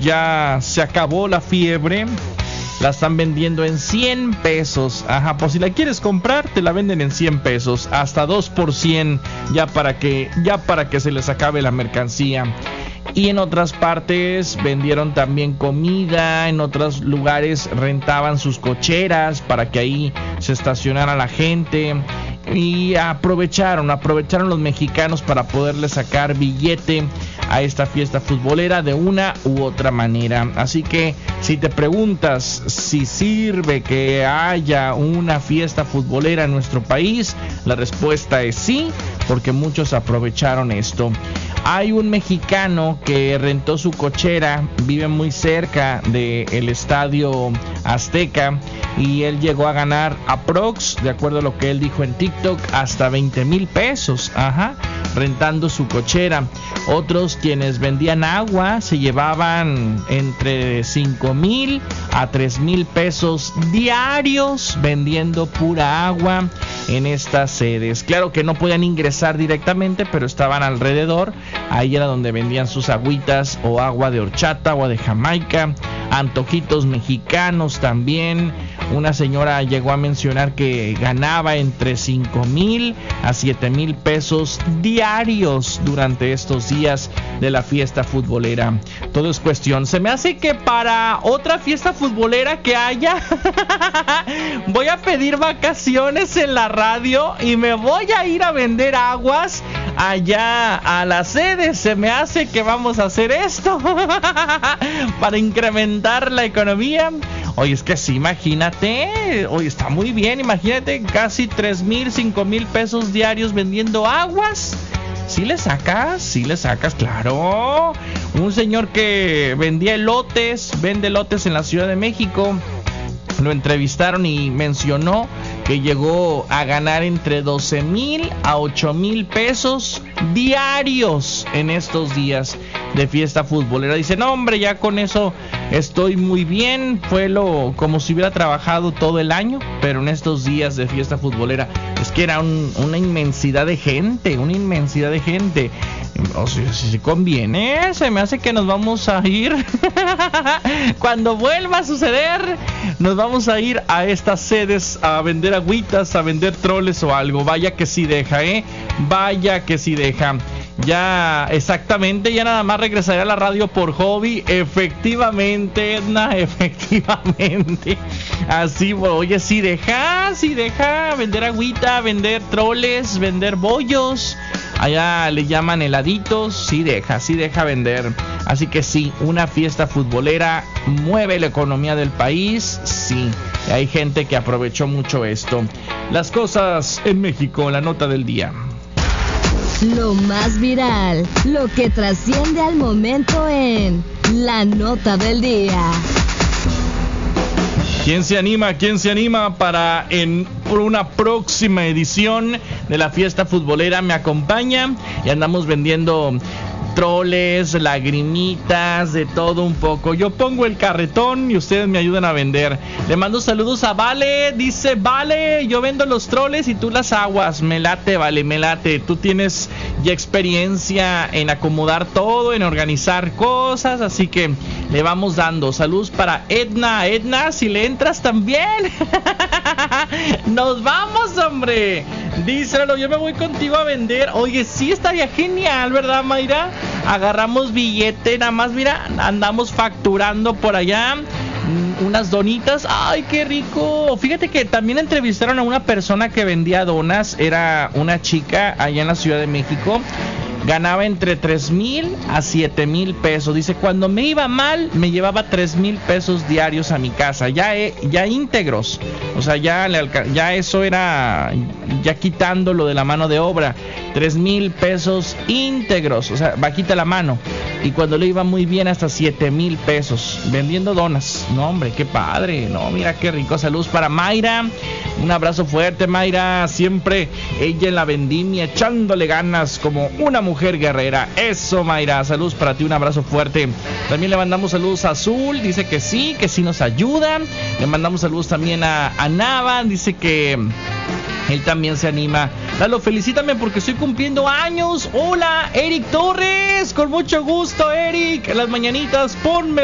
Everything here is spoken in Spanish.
ya se acabó la fiebre. La están vendiendo en 100 pesos. Ajá, pues si la quieres comprar, te la venden en 100 pesos. Hasta 2 por 100, ya para que se les acabe la mercancía. Y en otras partes vendieron también comida. En otros lugares rentaban sus cocheras para que ahí se estacionara la gente. Y aprovecharon los mexicanos para poderle sacar billete a esta fiesta futbolera de una u otra manera. Así que si te preguntas si sirve que haya una fiesta futbolera en nuestro país, la respuesta es sí, porque muchos aprovecharon esto. Hay un mexicano que rentó su cochera, vive muy cerca del Estadio Azteca, y él llegó a ganar aprox, de acuerdo a lo que él dijo en TikTok, hasta 20,000 pesos, rentando su cochera. Otros, quienes vendían agua, se llevaban entre 5,000 a 3,000 pesos diarios vendiendo pura agua en estas sedes. Claro que no podían ingresar directamente, pero estaban alrededor. Ahí era donde vendían sus agüitas o agua de horchata, agua de Jamaica, antojitos mexicanos también. Una señora llegó a mencionar que ganaba entre 5,000 a 7,000 pesos diarios durante estos días de la fiesta futbolera. Todo es cuestión. Se me hace que para otra fiesta futbolera que haya voy a pedir vacaciones en la radio y me voy a ir a vender aguas allá a la sede. Se me hace que vamos a hacer esto para incrementar la economía. Oye, es que sí, imagínate. Oye, está muy bien. Imagínate, casi 3,000, 5,000 pesos diarios vendiendo aguas. ¿Sí le sacas, claro. Un señor que vendía elotes, vende elotes en la Ciudad de México. Lo entrevistaron y mencionó que llegó a ganar entre 12,000 a 8,000 pesos diarios en estos días de fiesta futbolera. Dice, no hombre, ya con eso estoy muy bien. Fue como si hubiera trabajado todo el año, pero en estos días de fiesta futbolera. Es que era una inmensidad de gente, O sea, si conviene, se me hace que nos vamos a ir. Cuando vuelva a suceder, nos vamos a ir a estas sedes a vender agüitas, a vender troles o algo. Vaya que sí deja, vaya que sí deja. Ya, exactamente, ya nada más regresaré a la radio por hobby. Efectivamente, Edna, efectivamente. Así, oye, sí deja vender agüita, vender troles, vender bollos. Allá le llaman heladitos. Sí deja vender. Así que sí, una fiesta futbolera mueve la economía del país. Sí, hay gente que aprovechó mucho esto. Las cosas en México, la nota del día. Lo más viral, lo que trasciende al momento en la nota del día. ¿Quién se anima por una próxima edición de la fiesta futbolera? Me acompaña y andamos vendiendo troles, lagrimitas, de todo un poco. Yo pongo el carretón y ustedes me ayudan a vender. Le mando saludos a Vale. Dice, Vale, yo vendo los troles y tú las aguas. Me late, Vale, me late. Tú tienes ya experiencia en acomodar todo, en organizar cosas, así que le vamos dando. Saludos para Edna. Edna, si le entras también. Nos vamos, hombre. Díselo, yo me voy contigo a vender. Oye, sí estaría genial, ¿verdad, Mayra? Agarramos billete, nada más, mira, andamos facturando por allá unas donitas. ¡Ay, qué rico! Fíjate que también entrevistaron a una persona que vendía donas. Era una chica allá en la Ciudad de México. Ganaba entre 3,000 a 7,000 pesos. Dice, cuando me iba mal, me llevaba 3,000 pesos diarios a mi casa. Ya íntegros. O sea, ya eso era, ya quitándolo de la mano de obra. 3,000 pesos íntegros. O sea, bajita la mano. Y cuando le iba muy bien, hasta 7,000 pesos. Vendiendo donas. No, hombre, qué padre. No, mira qué rico. Saludos para Mayra. Un abrazo fuerte, Mayra. Siempre ella en la vendimia, echándole ganas como una mujer guerrera. Eso, Mayra. Saludos para ti, un abrazo fuerte. También le mandamos saludos a Azul. Dice que sí nos ayuda. Le mandamos saludos también a Nava. Dice que él también se anima. Lalo, felicítame porque estoy cumpliendo años. Hola, Eric Torres. Con mucho gusto, Eric. En las mañanitas, ponme